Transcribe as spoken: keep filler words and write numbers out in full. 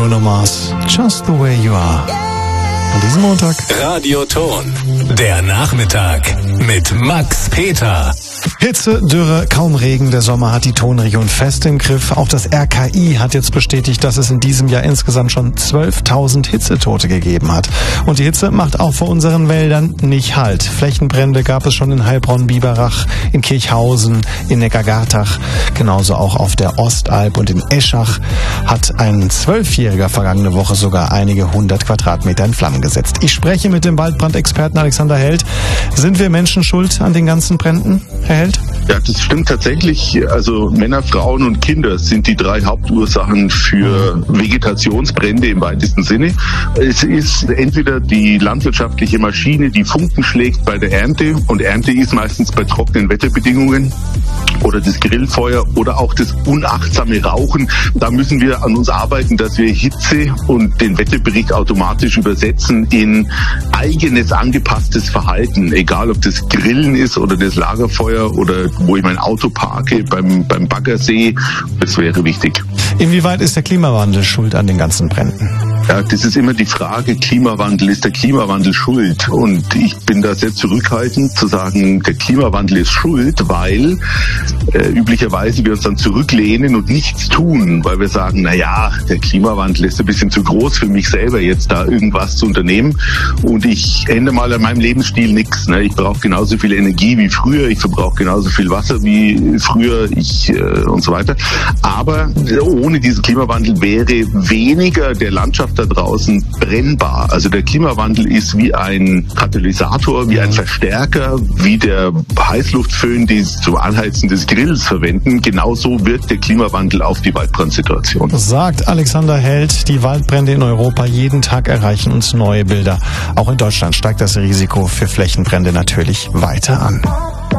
Bruno Mars, Just the Way You Are. An diesem Montag. Radioton, der Nachmittag mit Max Peter. Hitze, Dürre, kaum Regen. Der Sommer hat die Tonregion fest im Griff. Auch das R K I hat jetzt bestätigt, dass es in diesem Jahr insgesamt schon zwölftausend Hitzetote gegeben hat. Und die Hitze macht auch vor unseren Wäldern nicht Halt. Flächenbrände gab es schon in Heilbronn, Biberach, in Kirchhausen, in Neckargartach. Genauso auch auf der Ostalb und in Eschach hat ein Zwölfjähriger vergangene Woche sogar einige hundert Quadratmeter in Flammen gesetzt. Ich spreche mit dem Waldbrandexperten Alexander Held. Sind wir Menschen schuld an den ganzen Bränden, Herr Held? Ja, das stimmt tatsächlich. Also Männer, Frauen und Kinder sind die drei Hauptursachen für Vegetationsbrände im weitesten Sinne. Es ist entweder die landwirtschaftliche Maschine, die Funken schlägt bei der Ernte, und Ernte ist meistens bei trockenen Wetterbedingungen, oder das Grillfeuer oder auch das unachtsame Rauchen. Da müssen wir an uns arbeiten, dass wir Hitze und den Wetterbericht automatisch übersetzen in eigenes angepasstes Verhalten. Egal, ob das Grillen ist oder das Lagerfeuer oder wo ich mein Auto parke, beim, beim Baggersee. Das wäre wichtig. Inwieweit ist der Klimawandel schuld an den ganzen Bränden? Ja, das ist immer die Frage, Klimawandel, ist der Klimawandel schuld? Und ich bin da sehr zurückhaltend zu sagen, der Klimawandel ist schuld, weil äh, üblicherweise wir uns dann zurücklehnen und nichts tun, weil wir sagen, na ja, der Klimawandel ist ein bisschen zu groß für mich selber, jetzt da irgendwas zu unternehmen, und ich ändere mal an meinem Lebensstil nichts. Ne? Ich brauche genauso viel Energie wie früher, ich verbrauche genauso viel Wasser wie früher, ich äh, und so weiter. Aber ohne diesen Klimawandel wäre weniger der Landschaft da draußen brennbar. Also der Klimawandel ist wie ein Katalysator, wie ein Verstärker, wie der Heißluftföhn, die zum Anheizen des Grills verwenden. Genauso wirkt der Klimawandel auf die Waldbrandsituation. Sagt Alexander Held. Die Waldbrände in Europa jeden Tag erreichen uns neue Bilder. Auch in Deutschland steigt das Risiko für Flächenbrände natürlich weiter an.